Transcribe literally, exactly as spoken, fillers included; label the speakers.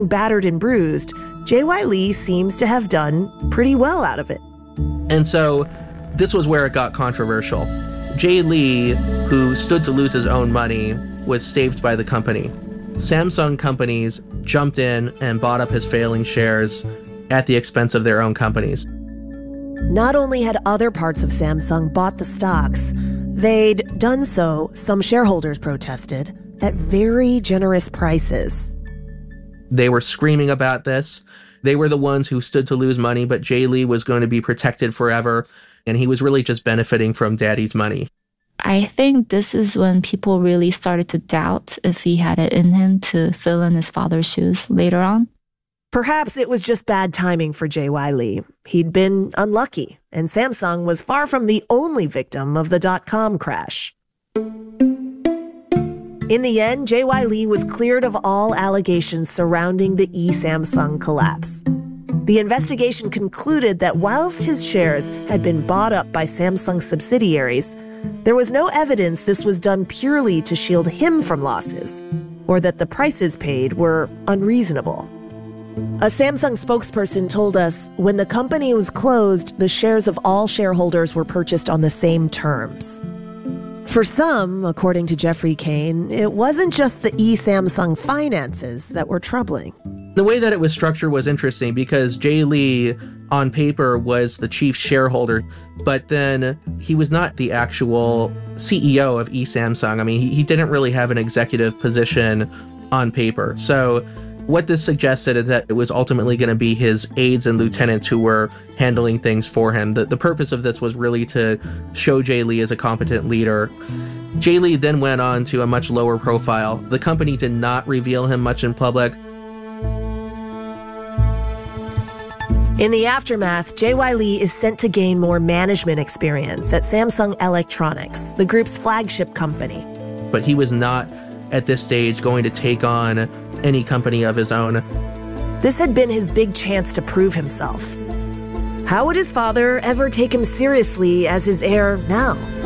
Speaker 1: battered and bruised, J Y. Lee seems to have done pretty well out of it.
Speaker 2: And so this was where it got controversial. Jay Lee, who stood to lose his own money, was saved by the company. Samsung companies jumped in and bought up his failing shares at the expense of their own companies.
Speaker 1: Not only had other parts of Samsung bought the stocks, they'd done so, some shareholders protested, at very generous prices.
Speaker 2: They were screaming about this. They were the ones who stood to lose money, but Jay Lee was going to be protected forever, and he was really just benefiting from daddy's money.
Speaker 3: I think this is when people really started to doubt if he had it in him to fill in his father's shoes later on.
Speaker 1: Perhaps it was just bad timing for J Y. Lee. He'd been unlucky, and Samsung was far from the only victim of the dot-com crash. In the end, J Y. Lee was cleared of all allegations surrounding the e-Samsung collapse. The investigation concluded that whilst his shares had been bought up by Samsung subsidiaries, there was no evidence this was done purely to shield him from losses, or that the prices paid were unreasonable. A Samsung spokesperson told us when the company was closed, the shares of all shareholders were purchased on the same terms. For some, according to Jeffrey Kane, it wasn't just the e-Samsung finances that were troubling.
Speaker 2: The way that it was structured was interesting because Jay Lee, on paper, was the chief shareholder, but then he was not the actual C E O of e-Samsung. I mean, he, he didn't really have an executive position on paper. So what this suggested is that it was ultimately going to be his aides and lieutenants who were handling things for him. The, the purpose of this was really to show Jay Lee as a competent leader. Jay Lee then went on to a much lower profile. The company did not reveal him much in public.
Speaker 1: In the aftermath, J Y. Lee is sent to gain more management experience at Samsung Electronics, the group's flagship company.
Speaker 2: But he was not, at this stage, going to take on any company of his own.
Speaker 1: This had been his big chance to prove himself. How would his father ever take him seriously as his heir now?